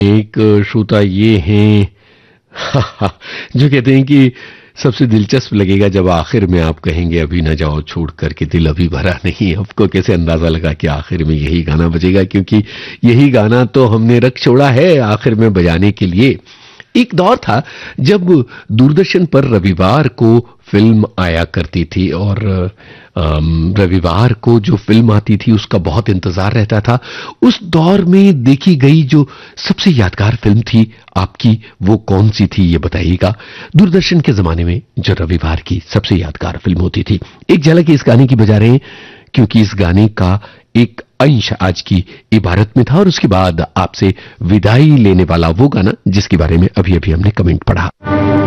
एक श्रोता ये हैं जो कहते हैं कि सबसे दिलचस्प लगेगा जब आखिर में आप कहेंगे अभी न जाओ छोड़ करके दिल अभी भरा नहीं। आपको कैसे अंदाजा लगा कि आखिर में यही गाना बजेगा, क्योंकि यही गाना तो हमने रख छोड़ा है आखिर में बजाने के लिए। एक दौर था जब दूरदर्शन पर रविवार को फिल्म आया करती थी और रविवार को जो फिल्म आती थी उसका बहुत इंतजार रहता था। उस दौर में देखी गई जो सबसे यादगार फिल्म थी आपकी, वो कौन सी थी ये बताइएगा। दूरदर्शन के जमाने में जो रविवार की सबसे यादगार फिल्म होती थी, एक झलक इस गाने की बजा रहे हैं क्योंकि इस गाने का एक अंश आज की इबारत में था और उसके बाद आपसे विदाई लेने वाला वो गाना जिसके बारे में अभी अभी हमने कमेंट पढ़ा।